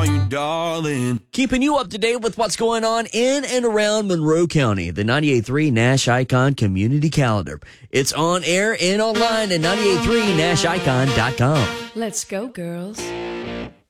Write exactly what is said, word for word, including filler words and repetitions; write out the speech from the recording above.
call you darling. Keeping you up to date with what's going on in and around Monroe County, the ninety-eight point three Nash Icon Community Calendar. It's on air and online at ninety-eight point three nash icon dot com. Let's go, girls.